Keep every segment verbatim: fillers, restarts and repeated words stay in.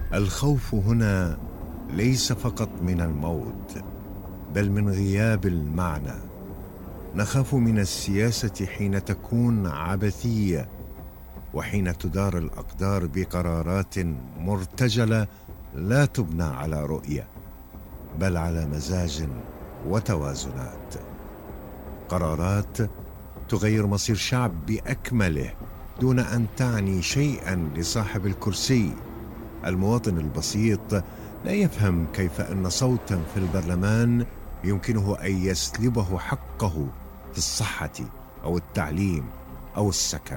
الخوف هنا ليس فقط من الموت، بل من غياب المعنى. نخاف من السياسة حين تكون عبثية، وحين تدار الأقدار بقرارات مرتجلة لا تبنى على رؤية، بل على مزاج وتوازنات. قرارات تغير مصير شعب بأكمله دون أن تعني شيئا لصاحب الكرسي. المواطن البسيط لا يفهم كيف أن صوتا في البرلمان يمكنه أن يسلبه حقه في الصحة أو التعليم أو السكن،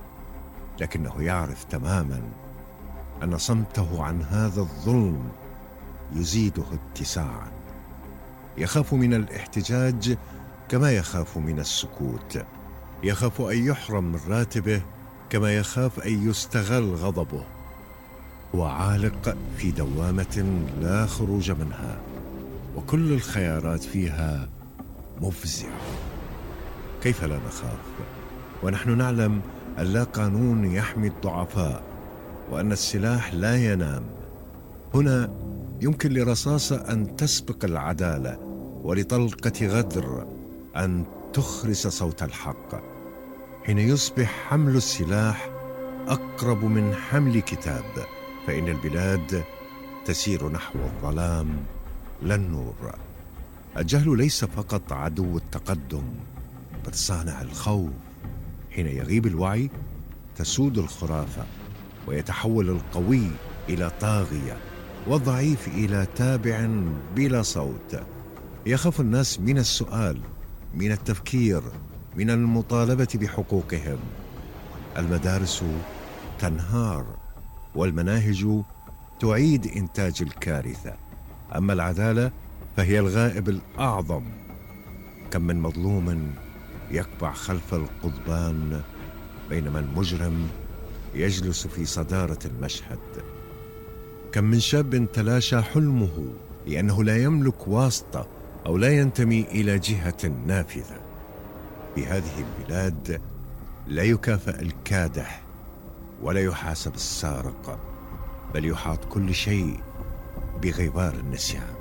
لكنه يعرف تماما أن صمته عن هذا الظلم يزيده اتساعا. يخاف من الاحتجاج كما يخاف من السكوت، يخاف أن يحرم من راتبه كما يخاف أن يستغل غضبه. هو عالق في دوامة لا خروج منها، وكل الخيارات فيها مفزعة. كيف لا نخاف ونحن نعلم أن لا قانون يحمي الضعفاء، وأن السلاح لا ينام؟ هنا يمكن لرصاصة أن تسبق العدالة، ولطلقة غدر أن تخرس صوت الحق. حين يصبح حمل السلاح أقرب من حمل كتاب، فإن البلاد تسير نحو الظلام لا النور. الجهل ليس فقط عدو التقدم، بل صانع الخوف. حين يغيب الوعي تسود الخرافة، ويتحول القوي إلى طاغية، والضعيف إلى تابع بلا صوت. يخاف الناس من السؤال، من التفكير، من المطالبة بحقوقهم. المدارس تنهار، والمناهج تعيد إنتاج الكارثة. أما العدالة فهي الغائب الأعظم. كم من مظلوم يقبع خلف القضبان، بينما المجرم يجلس في صدارة المشهد. كم من شاب تلاشى حلمه لأنه لا يملك واسطة أو لا ينتمي إلى جهة نافذة. في هذه البلاد لا يكافئ الكادح ولا يحاسب السارق، بل يحاط كل شيء بغبار النسيان.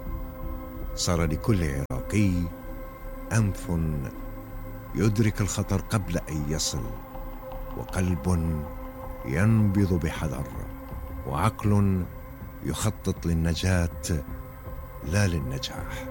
صار لكل عراقي أنف يدرك الخطر قبل أن يصل، وقلب ينبض بحذر، وعقل يخطط للنجاة لا للنجاح.